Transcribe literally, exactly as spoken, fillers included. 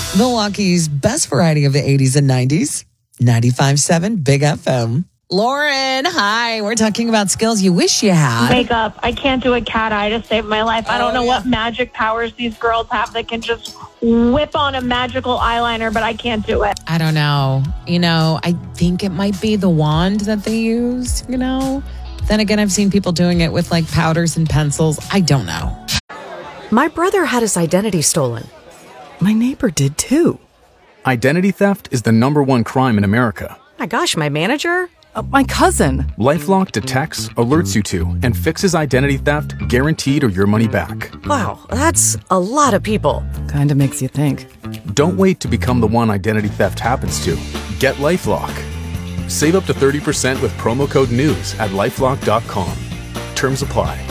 Milwaukee's best variety of the eighties and nineties. ninety-five point seven Big F M. Lauren, hi. We're talking about skills you wish you had. Wake up. I can't do a cat eye to save my life. I don't know Oh, yeah. what magic powers these girls have that can just whip on a magical eyeliner, but I can't do it. I don't know. You know, I think it might be the wand that they use, you know? Then again, I've seen people doing it with like powders and pencils. I don't know. My brother had his identity stolen. My neighbor did too. Identity theft is the number one crime in America. My gosh, my manager? Uh, my cousin. LifeLock detects, alerts you to, and fixes identity theft guaranteed or your money back. Wow, that's a lot of people. Kinda makes you think. Don't wait to become the one identity theft happens to. Get LifeLock. Save up to thirty percent with promo code NEWS at lifelock dot com. Terms apply.